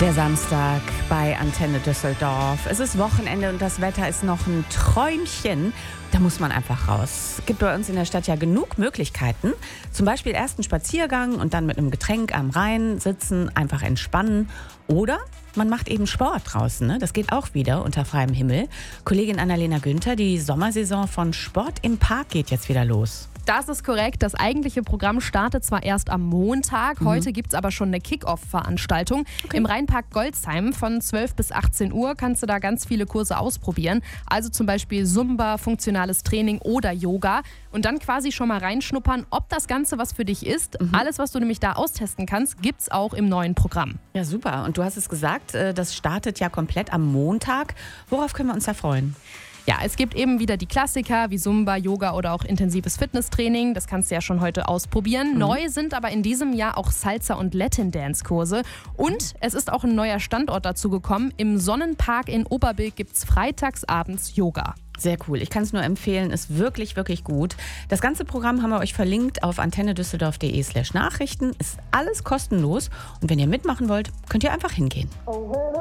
Der Samstag bei Antenne Düsseldorf. Es ist Wochenende und das Wetter ist noch ein Träumchen. Da muss man einfach raus. Es gibt bei uns in der Stadt ja genug Möglichkeiten. Zum Beispiel erst einen Spaziergang und dann mit einem Getränk am Rhein sitzen, einfach entspannen. Oder man macht eben Sport draußen. Ne? Das geht auch wieder unter freiem Himmel. Kollegin Annalena Günther, die Sommersaison von Sport im Park geht jetzt wieder los. Das ist korrekt. Das eigentliche Programm startet zwar erst am Montag, heute gibt es aber schon eine Kick-Off-Veranstaltung. Okay. Im Rheinpark Goldsheim von 12 bis 18 Uhr kannst du da ganz viele Kurse ausprobieren. Also zum Beispiel Zumba, funktionales Training oder Yoga. Und dann quasi schon mal reinschnuppern, ob das Ganze was für dich ist. Alles, was du nämlich da austesten kannst, gibt es auch im neuen Programm. Ja, super. Und du hast es gesagt, das startet ja komplett am Montag. Worauf können wir uns da freuen? Ja, es gibt eben wieder die Klassiker wie Zumba, Yoga oder auch intensives Fitnesstraining. Das kannst du ja schon heute ausprobieren. Neu sind aber in diesem Jahr auch Salsa- und Latin-Dance-Kurse. Und es ist auch ein neuer Standort dazu gekommen. Im Sonnenpark in Oberbilk gibt es freitags abends Yoga. Sehr cool. Ich kann es nur empfehlen, ist wirklich, wirklich gut. Das ganze Programm haben wir euch verlinkt auf antennedüsseldorf.de/Nachrichten. Ist alles kostenlos. Und wenn ihr mitmachen wollt, könnt ihr einfach hingehen.